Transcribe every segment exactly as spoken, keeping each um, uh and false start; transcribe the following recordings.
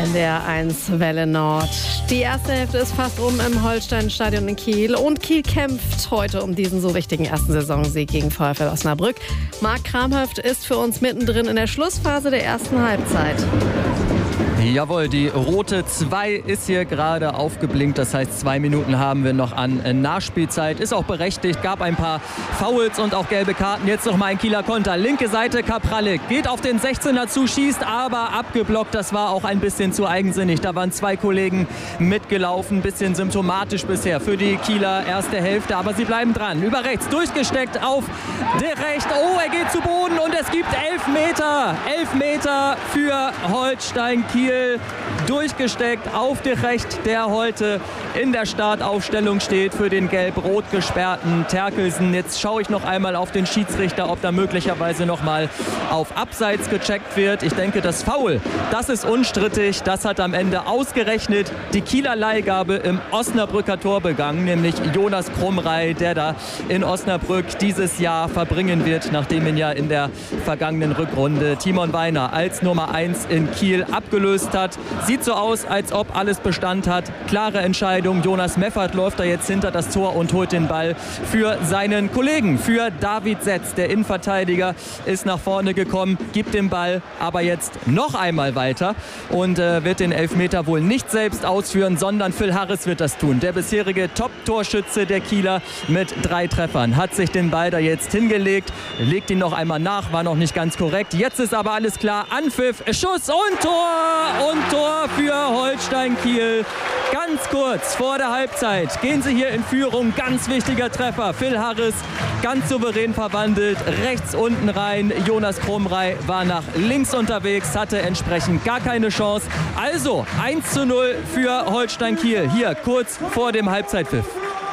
N D R eins Welle Nord. Die erste Hälfte ist fast rum im Holstein-Stadion in Kiel. Und Kiel kämpft heute um diesen so wichtigen ersten Saisonsieg gegen VfL Osnabrück. Marc Kramhöft ist für uns mittendrin in der Schlussphase der ersten Halbzeit. Jawohl, die rote zwei ist hier gerade aufgeblinkt. Das heißt, zwei Minuten haben wir noch an Nachspielzeit. Ist auch berechtigt, gab ein paar Fouls und auch gelbe Karten. Jetzt noch mal ein Kieler Konter. Linke Seite Kaprallik. Geht auf den sechzehner zu, schießt aber abgeblockt. Das war auch ein bisschen zu eigensinnig. Da waren zwei Kollegen mitgelaufen. Bisschen symptomatisch bisher für die Kieler erste Hälfte. Aber sie bleiben dran. Über rechts durchgesteckt auf der rechts. Oh, er geht zu Boden und es gibt elf Meter. elf Meter für Holstein Kiel. Durchgesteckt auf der Recht, der heute in der Startaufstellung steht für den gelb-rot gesperrten Terkelsen. Jetzt schaue ich noch einmal auf den Schiedsrichter, ob da möglicherweise noch mal auf Abseits gecheckt wird. Ich denke, das Foul, das ist unstrittig. Das hat am Ende ausgerechnet die Kieler Leihgabe im Osnabrücker Tor begangen, nämlich Jonas Krumrei, der da in Osnabrück dieses Jahr verbringen wird, nachdem ihn ja in der vergangenen Rückrunde Timon Weiner als Nummer eins in Kiel abgelöst hat. Sieht so aus, als ob alles Bestand hat. Klare Entscheidung. Jonas Meffert läuft da jetzt hinter das Tor und holt den Ball für seinen Kollegen, für David Setz. Der Innenverteidiger ist nach vorne gekommen, gibt den Ball aber jetzt noch einmal weiter und äh, wird den Elfmeter wohl nicht selbst ausführen, sondern Phil Harris wird das tun. Der bisherige Top-Torschütze der Kieler mit drei Treffern hat sich den Ball da jetzt hingelegt, legt ihn noch einmal nach, war noch nicht ganz korrekt. Jetzt ist aber alles klar. Anpfiff, Schuss und Tor! Und Tor für Holstein Kiel. Ganz kurz vor der Halbzeit gehen sie hier in Führung. Ganz wichtiger Treffer. Phil Harris ganz souverän verwandelt. Rechts unten rein. Jonas Krumrei war nach links unterwegs, hatte entsprechend gar keine Chance. Also eins zu null für Holstein Kiel. Hier kurz vor dem Halbzeitpfiff.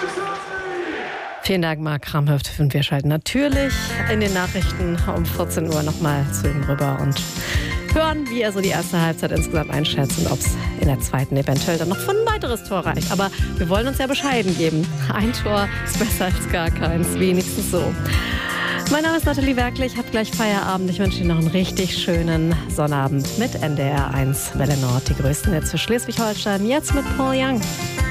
Vielen Dank, Marc Kramhöft. Und wir schalten natürlich in den Nachrichten um vierzehn Uhr nochmal zu ihm rüber und hören, wie er so die erste Halbzeit insgesamt einschätzt und ob es in der zweiten eventuell dann noch für ein weiteres Tor reicht. Aber wir wollen uns ja bescheiden geben. Ein Tor ist besser als gar keins, wenigstens so. Mein Name ist Nathalie Werklich, habt gleich Feierabend. Ich wünsche Ihnen noch einen richtig schönen Sonnabend mit N D R eins Welle Nord. Die größten Hits für Schleswig-Holstein, jetzt mit Paul Young.